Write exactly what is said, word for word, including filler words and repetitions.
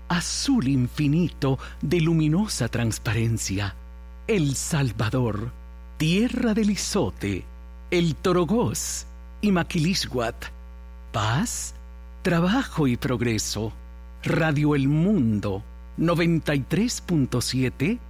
azul infinito de luminosa transparencia, El Salvador, tierra del Izote, el Torogós y Maquilisguat, paz, trabajo y progreso. Radio El Mundo, noventa y tres punto siete